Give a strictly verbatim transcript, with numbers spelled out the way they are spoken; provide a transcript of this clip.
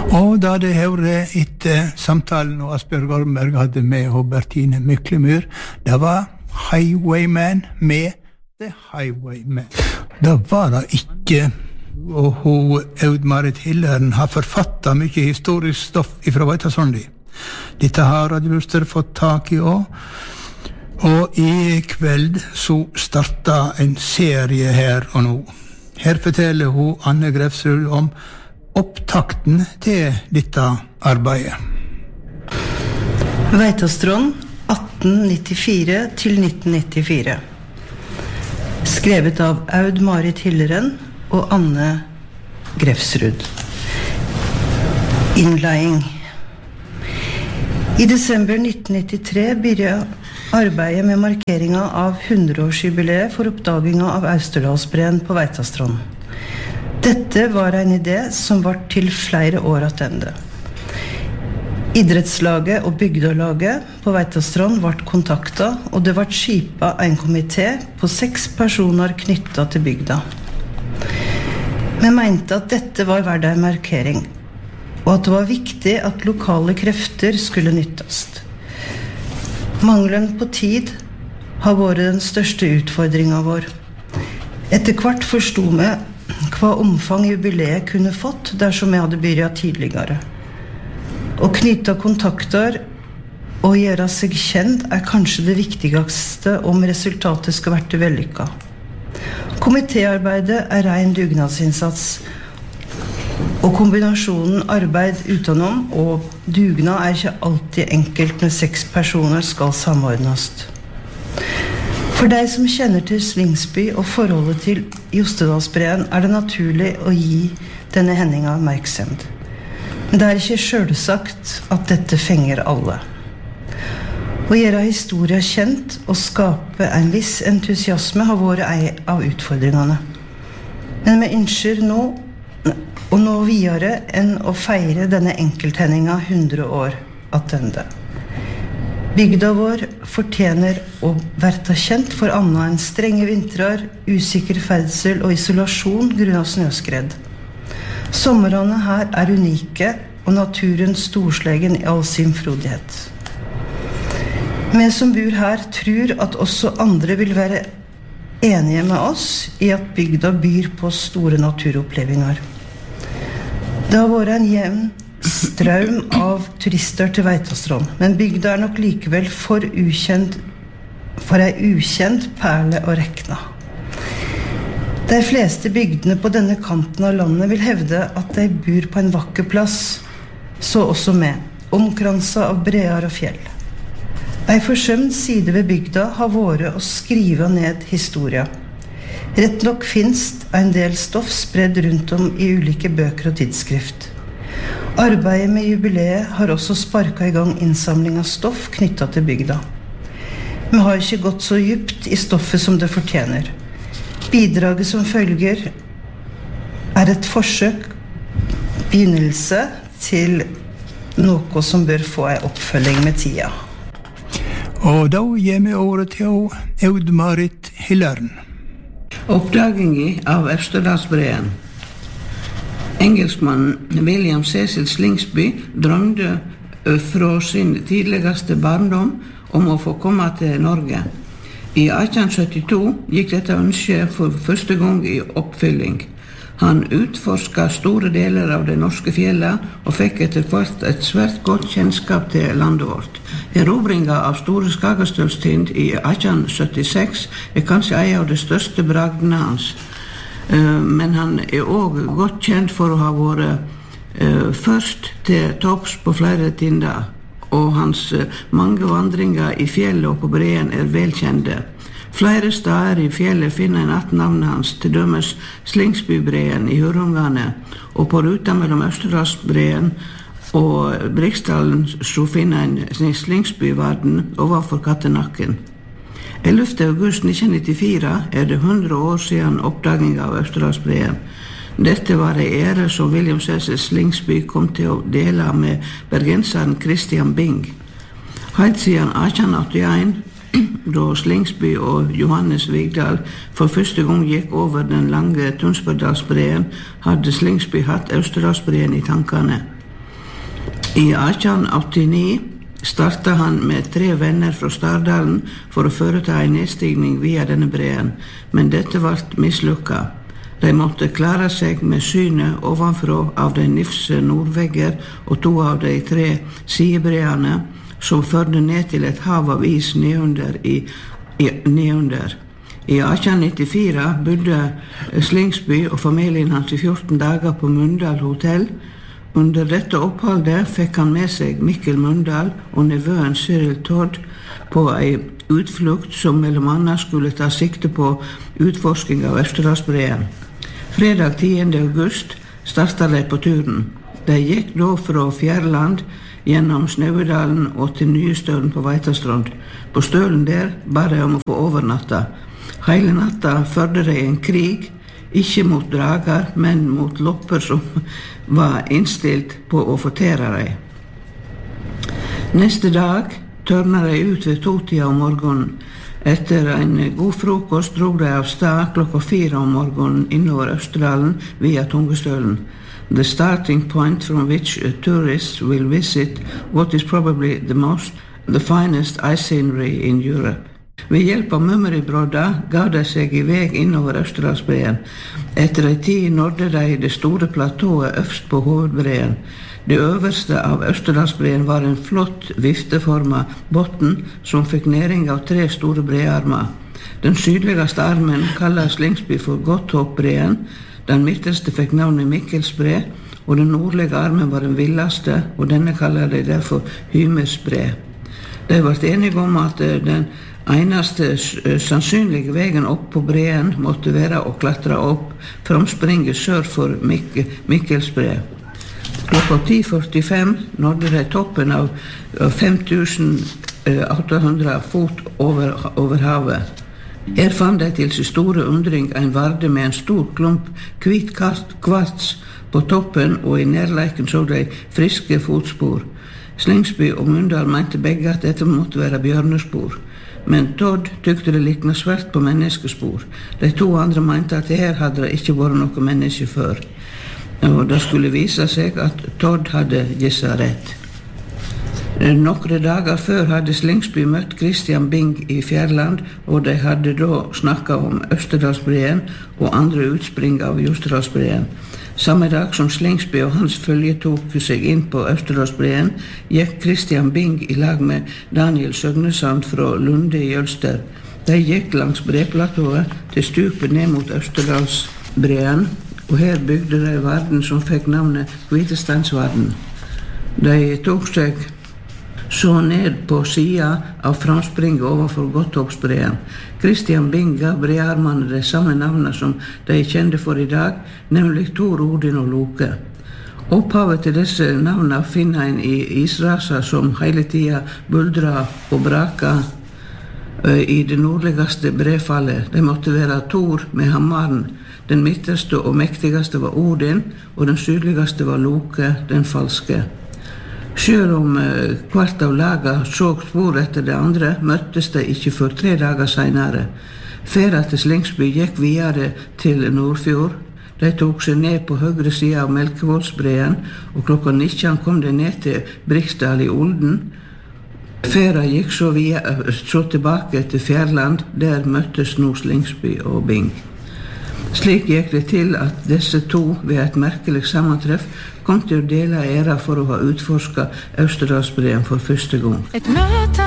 Og da det hører etter samtalen og Asbjørg Ormberg hadde med Bertine Myklemyr, det var Highwayman med The Highwayman. Det var det ikke, og hun Aud-Marit Hilleren har forfattet mye historisk stoff fra Veitastrandi. Dette har Radio Luster fått tak i også. Og i kveld så startet en serie her og nå. Her forteller hun Anne Grefsrud om opptakten til dette arbeidet. Veitastrand atten nittifire til nitten nittifire. Skrevet av Aud-Marit Hilleren og Anne Grefsrud. Innleiing. I desember nitten nittitre begynte arbeidet med markeringen av hundreårsjubileet for oppdaginga av Austerdalsbreen på Veitastrand. Dette var en idé som var til flere år attende. Idrettslaget og bygdalaget på Veitastrand ble kontaktet, og det ble skipet en komité på seks personer knyttet til bygda. Vi mente at dette var verdt en markering, og at det var viktig at lokale krefter skulle nyttes. Mangelen på tid har vært den største utfordringen vår. Etter hvert forstod vi hva omfang jubileet kunne fått dersom vi hadde begynt tidligere. Å knytte kontakter og gjøre seg kjent er kanskje det viktigste om resultatet skal være vellykket. Komitéarbeidet er ren dugnadsinnsats, og kombinasjonen arbeid utenom og dugnad er ikke alltid enkelt når seks personer skal samordnes. For deg som kjenner til Slingsby og forholdet til Jostedalsbreen er det naturlig å gi denne hendinga oppmerksomhet. Men det er ikke selvsagt at dette fenger alle. Å gjøre historien kjent og skape en viss entusiasme har vært en av utfordringene. Men vi ønsker nå å nå videre enn å feire denne enkelthendinga hundre år attende. Bygda vår fortjener å være kjent for annet enn strenge vintrer, usikker ferdsel og isolasjon grunnet snøskred. Sommerene her er unike, og naturen storslegen i all sin frodighet. Vi som bor her tror at også andre vil være enige med oss i at bygda byr på store naturopplevelser. Det har vært en jevn strøm av turister til Veitastrand, men bygda er nok likevel for ukjent, for ei ukjent perle å rekne. De fleste bygdene på denne kanten av landet vil hevde at de bor på en vakker plass, så også med, omkranset av breer og fjell. En forsømt side ved bygda har vært å skrive ned historien. Rett nok finnes en del stoff spredd rundt om i ulike bøker og tidsskrift. Arbeidet med jubileet har også sparket i gang innsamling av stoff knyttet til bygda. Vi har ikke gått så djupt i stoffet som det fortjener. Bidraget som følger er et forsøk, begynnelse til noe som bør få en oppfølging med tida. Og da gir vi ordet til Aud-Marit Hilleren. Oppdagingen av Austerdalsbreen. Engelskmannen William Cecil Slingsby drømte fra sin tidligste barndom om å få komme til Norge. I atten syttito gikk dette ønsket for første gang i oppfylling. Han utforsket store deler av det norske fjellet og fikk etter hvert et svært godt kjennskap til landet vårt. Erobringen av Store Skagastølstind i atten syttiseks er kanskje en av de største bragdene hans. Men han er også godt kjent for å ha vært først til topps på flere tinder, og hans mange vandringer i fjellet og på breen er velkjente. Flere steder i fjellet finner en at navnet hans, til dømes Slingsbybreen i Hurungane, og på ruta mellom Østerdalsbreen og Briksdalen så finner en Slingsbyvarden overfor Kattenakken. ellevte august nitten nittifire er det hundre år siden oppdagingen av Østerdalsbreen. Dette var en ære som William Cecil Slingsby kom til å dele med bergenseren Christian Bing. Helt siden atten åttien, da Slingsby og Johannes Vigdal for første gang gikk over den lange Tunsbergdalsbreen, hadde Slingsby hatt Østerdalsbreen i tankene. I atten åttini startet han med tre venner fra Stardalen for å foreta en nedstigning via denne breen, men dette ble mislykket. De måtte klare seg med synet ovenfra av de nifse nordvegger og to av de tre sidebreene som førte ned til et hav av is nedunder. I, i, nedunder. I atten nittifire bodde Slingsby og familien hans i fjorten dager på Mundal hotell. Under dette oppholdet fikk han med seg Mikkel Mundal og nevøen Cyril Todd på en utflukt som mellom annet skulle ta sikte på utforsking av Østerdalsbreen. Fredag tiende august startet de på turen. De gikk da fra Fjærland gjennom Snøvedalen og til Nyestølen på Veitastrand. På stølen der ba de om å få overnatta. Hele natta førte de en krig, ikke mot drager, men mot lopper som var innstilt på å fortere dem. Neste dag tørna de ut ved totida om morgenen. Etter en god frokost drog de av stad klokka fire om morgenen innover Østerdalen via Tungestølen. The starting point from which tourists will visit what is probably the most, the finest ice scenery in Europe. Ved hjelp av mummeribrodda ga de seg i vei innover Østerdalsbreen. Etter en tid nådde de det store platået øverst på hovedbreen. Det øverste av Østerdalsbreen var en flott vifteformet botten som fikk næring av tre store brearmer. Den sydligste armen kalles Slingsby for Godthåpbreen, den midterste fikk navnet Mikkelsbre, og den nordlige armen var den villeste, og denne kaller de derfor Hymersbre. De ble enige om at den eneste sannsynlige veien opp på breen måtte være å klatre opp framspringet sør for Mik- Mikkelsbre. Klokka ti førtifem nådde de toppen av fem tusen åtte hundre fot over, over havet. Her fant de til sin store undring en varde med en stor klump hvit kvarts på toppen, og i nærleiken så de friske fotspor. Slingsby og Mundal mente begge at dette måtte være bjørnespor. Men Todd tykte det likna svært på menneskespor. De to andre mente at her hadde det ikke vært noe menneske før. Og det skulle vise seg at Todd hadde gissa rett. Nokre dager før hadde Slingsby møtt Christian Bing i Fjærland, og de hadde da snakket om Østerdalsbreen og andre utspring av Jostedalsbreen. Samme dag som Slingsby og hans følge tok seg inn på Østerdalsbreen, gikk Christian Bing i lag med Daniel Søgnesand fra Lunde i Jølster. De gikk langs breplatået til stupet ned mot Østerdalsbreen, og her bygde de varden som fikk navnet Hvitesteinsvarden. De tok seg så ned på sida av framspringet overfor Godthåpsbreen. Christian Bing gav brearmene de samme navnene som de kjente for i dag, nemlig Thor, Odin og Loke. Opphavet til disse navnene finner en i israser som hele tida buldra og braka i det nordligste brefallet. De måtte være Thor med hammaren. Den midterste og mektigste var Odin, og den sydligste var Loke, den falske. Selv om hvert av laget så spor etter det andre, møttes de ikke før tre dager senere. Ferda til Slingsby gikk videre til Nordfjord. De tok seg ned på høyre side av Melkevoldsbreen, og klokka nitten kom de ned til Briksdal i Olden. Ferda gikk så, via, så tilbake til Fjærland, der møttes nå Slingsby og Bing. Slik gikk det til at disse to ved et merkelig sammantreff kom til å dele æra for å ha utforsket Østerdalsbreen for første gang.